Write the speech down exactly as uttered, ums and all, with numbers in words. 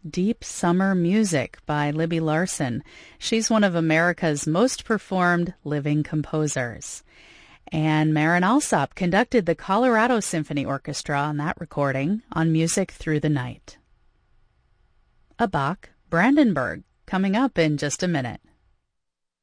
Deep Summer Music by Libby Larsen. She's one of America's most performed living composers. And Marin Alsop conducted the Colorado Symphony Orchestra on that recording on Music Through the Night. A Bach Brandenburg coming up in just a minute.